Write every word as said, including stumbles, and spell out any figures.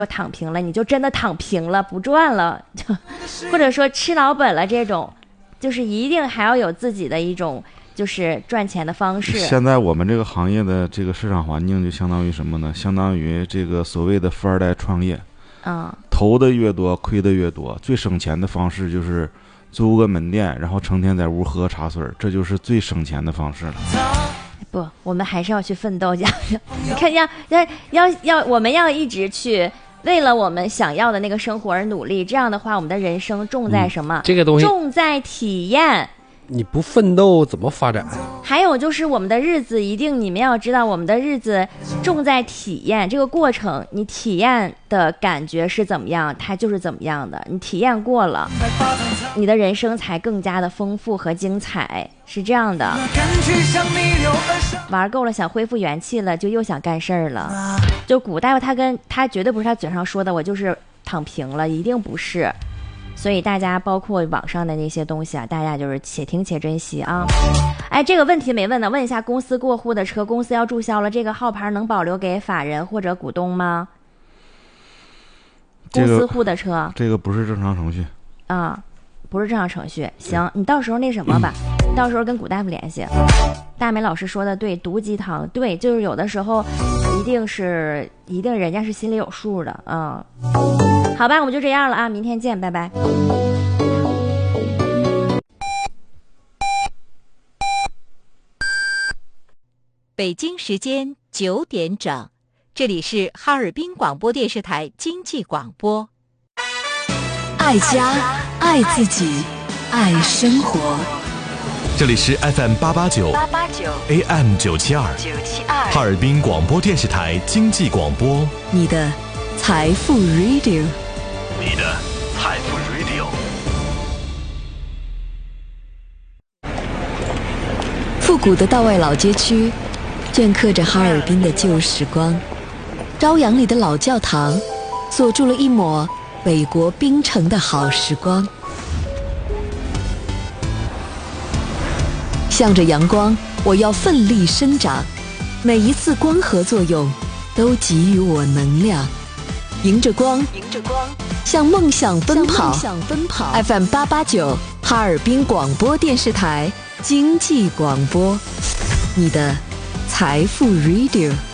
躺平了，你就真的躺平了，不赚了，或者说吃老本了，这种就是一定还要有自己的一种就是赚钱的方式。 现在我们这个行业的这个市场环境就相当于什么呢？相当于这个所谓的富二代创业， 嗯， 投的越多亏的越多，最省钱的方式就是租个门店，然后成天在屋喝茶水，这就是最省钱的方式了。 不，我们还是要去奋斗家。你看要要要要，我们要一直去为了我们想要的那个生活而努力。这样的话，我们的人生重在什么？ 嗯、这个东西重在体验。 你不奋斗怎么发展？ 还有就是我们的日子一定，你们要知道，我们的日子重在体验这个过程。你体验的感觉是怎么样，它就是怎么样的。你体验过了，你的人生才更加的丰富和精彩，是这样的。玩够了，想恢复元气了，就又想干事儿了。就古大夫他跟他绝对不是他嘴上说的，我就是躺平了，一定不是。所以大家包括网上的那些东西啊，大家就是且听且珍惜啊。哎，这个问题没问呢，问一下，公司过户的车，公司要注销了，这个号牌能保留给法人或者股东吗？公司户的车， 这个不是正常程序啊，不是正常程序。行，你到时候那什么吧，你到时候跟古大夫联系。大美老师说的对，毒鸡汤，对，就是有的时候一定是一定人家是心里有数的啊。好吧，我们就这样了啊，明天见，拜拜。 北京时间九点整，这里是哈尔滨广播电视台经济广播。 爱家，爱自己，爱生活。 这里是 F M 八八九 A M 九七二哈尔滨广播电视台经济广播， 你的财富 Radio， 你的财富 Radio。 复古的道外老街区镌刻着哈尔滨的旧时光，朝阳里的老教堂锁住了一抹北国冰城的好时光。向着阳光，我要奋力生长，每一次光合作用都给予我能量，迎着光，迎着光，向梦想奔跑。F M 八八九哈尔滨广播电视台经济广播，你的财富 Radio。